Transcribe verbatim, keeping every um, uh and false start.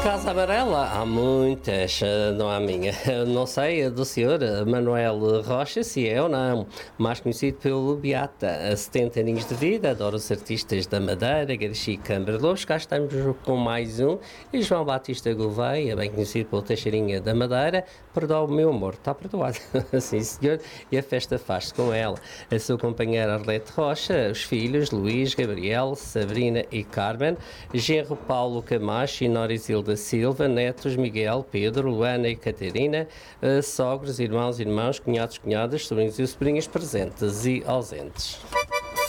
Casa Amarela, há muitas, eh, não há a minha. Não sei, a do senhor eh, Manuel Rocha, se é ou não, mais conhecido pelo Beata. A setenta aninhos de vida, adora os artistas da Madeira, Garcia Câmara de Lobos. Cá estamos com mais um. E João Batista Gouveia, bem conhecido pelo Teixeirinha da Madeira, perdoa o meu amor, está perdoado. Sim, senhor, e a festa faz-se com ela. A sua companheira Arlete Rocha, os filhos Luís, Gabriel, Sabrina e Carmen, genro Paulo Camacho e Nora Isilda Silva, netos Miguel, Pedro, Luana e Catarina, uh, sogros, irmãos, irmãos, cunhados, cunhadas, sobrinhos e sobrinhas presentes e ausentes.